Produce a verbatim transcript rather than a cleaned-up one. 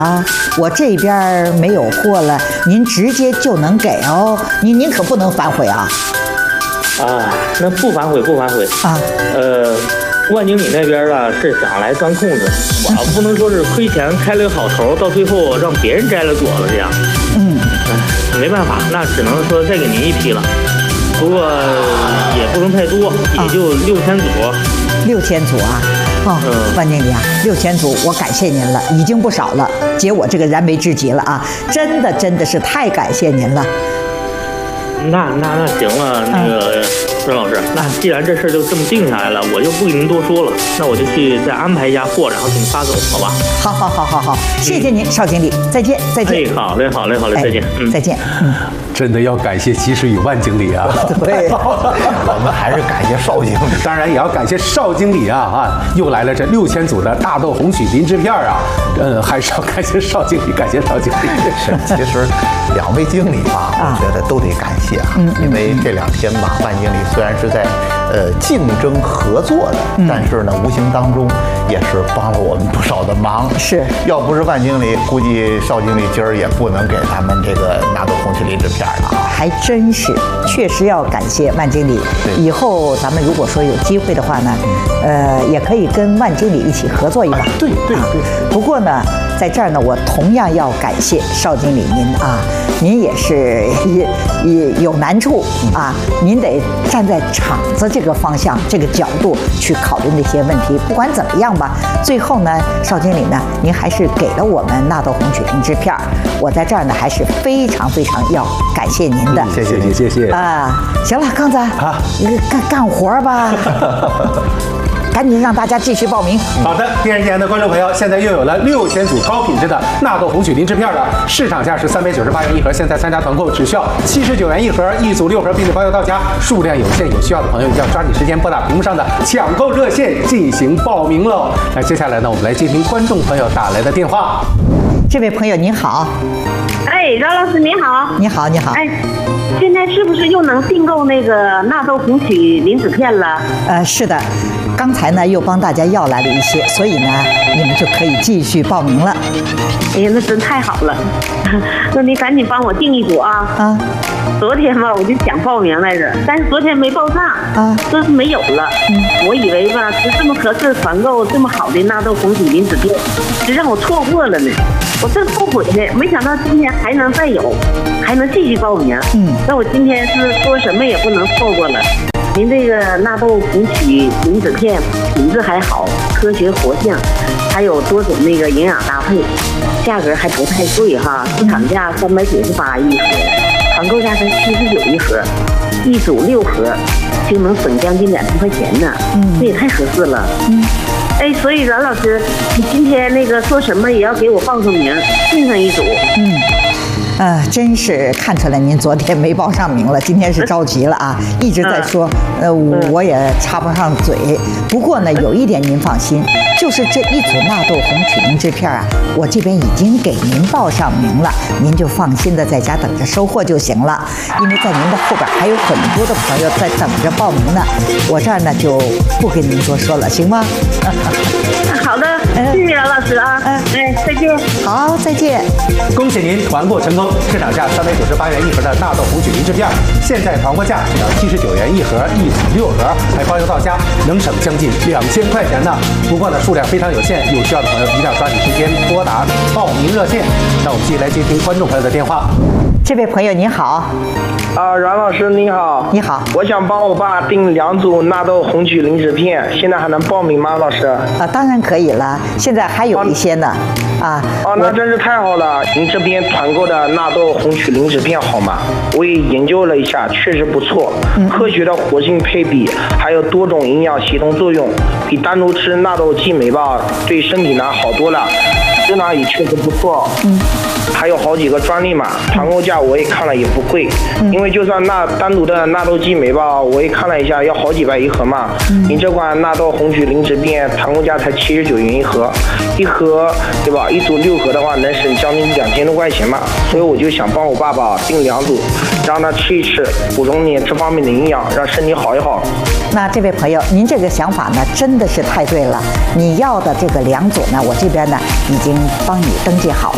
啊，我这边没有货了，您直接就能给哦，您您可不能反悔啊！ 啊，那不反悔不反悔啊。 呃，万经理那边啊是想来钻空子，我不能说是亏钱开了个好头，到最后让别人摘了果子这样。 嗯， 哎，没办法，那只能说再给您一批了，不过也不能太多，也就六千组。 六千组啊！哦，万经理啊，六千组，我感谢您了，已经不少了，解我这个燃眉之急了啊！真的真的是太感谢您了。 那那那行了，那个孙老师，那既然这事儿就这么定下来了，我就不跟您多说了，那我就去再安排一下货，然后给您发走，好吧？ 好，好，好，好，好，谢谢您，邵经理，再见，再见。 哎，好嘞，好嘞，好嘞，再见， 嗯，再见，嗯。 真的要感谢及时雨万经理啊！ 对， 我们还是感谢邵经理， 当然也要感谢邵经理啊啊！又来了这六千组的大豆红曲磷制片啊，嗯，还是要感谢邵经理，感谢邵经理。 是，其实两位经理吧，我觉得都得感谢啊，因为这两天吧，万经理虽然是在呃竞争合作的，但是呢，无形当中也是帮了我们不少的忙。 是， 要不是万经理，估计邵经理今儿也不能给咱们这个纳豆红曲磷制片了啊。 还真是，确实要感谢万经理。以后咱们如果说有机会的话呢，呃，也可以跟万经理一起合作一把。 对对对。 不过呢，在这儿呢，我同样要感谢邵经理您啊，您也是也也有难处啊，您得站在厂子这个方向、这个角度去考虑那些问题。不管怎么样吧，最后呢，邵经理呢，您还是给了我们纳豆红曲磷制片，我在这儿呢还是非常非常要感谢您的。 谢谢谢谢谢啊！行了，刚子啊，干干活吧。赶紧让大家继续报名。 好的，电视机前的观众朋友，现在又有了六千组高品质的纳豆红曲磷制片了，市场价是三百九十八元一盒，现在参加团购只需要七十九元一盒，一组六盒，并且包邮到家，数量有限，有需要的朋友一定要抓紧时间拨打屏幕上的抢购热线进行报名喽。那接下来呢，我们来接听观众朋友打来的电话。 这位朋友您好。 哎，饶老师你好。 你好，你好。 哎，现在是不是又能订购那个纳豆红曲磷脂片了？ 呃，是的。刚才呢又帮大家要来了一些，所以呢你们就可以继续报名了。 哎呀，那真太好了！那你赶紧帮我订一组啊！啊，昨天吧我就想报名来着，但是昨天没报上啊，这是没有了。嗯，我以为吧是这么合适团购这么好的纳豆红曲磷脂片，就让我错过了呢。我正后悔呢，没想到今天还能再有，还能继续报名。嗯，那我今天是说什么也不能错过了。您这个纳豆红曲磷脂片品质还好，科学活性，还有多种那个营养搭配，价格还不太贵哈，市场价三百九十八一盒，团购价才七十九一盒，一组六盒，就能省将近两千块钱呢。嗯，这也太合适了。嗯，哎，所以阮老师，你今天那个说什么也要给我报上名，订上一组。嗯。 呃，真是看出来您昨天没报上名了，今天是着急了啊，一直在说，呃，我也插不上嘴。不过呢，有一点您放心，就是这一组纳豆红曲磷制片啊，我这边已经给您报上名了，您就放心的在家等着收货就行了。因为在您的后边还有很多的朋友在等着报名呢，我这儿呢就不跟您多说了，行吗？ 好的，谢谢饶老师啊，哎，再见。 好，再见。 恭喜您团购成功。市场价三百九十八元一盒的纳豆红曲磷制片，现在团购价只要七十九元一盒，一组六盒，还包邮到家，能省将近两千块钱呢。不过呢，数量非常有限，有需要的朋友一定要抓紧时间拨打报名热线。那我们继续来接听观众朋友的电话。 这位朋友您好。 啊，阮老师你好。 你好。 我想帮我爸订两组纳豆红曲磷脂片，现在还能报名吗，老师？ 啊，当然可以了，现在还有一些呢。啊， 哦，那真是太好了！您这边团购的纳豆红曲磷脂片好吗？我也研究了一下，确实不错，嗯、科学的活性配比，还有多种营养协同作用，比单独吃纳豆激酶吧，对身体呢好多了。这呢也确实不错，嗯，还有好几个专利嘛，团购价我也看了也不贵，嗯、因为就算那单独的纳豆激酶吧，我也看了一下，要好几百一盒嘛。嗯、您这款纳豆红曲磷脂片团购价才七十九元一盒，一盒对吧？一组六盒的话，能省将近两千多块钱嘛，所以我就想帮我爸爸订两组，让他吃一吃，补充点这方面的营养，让身体好一好。 那这位朋友，您这个想法呢，真的是太对了。你要的这个两组呢，我这边呢已经帮你登记好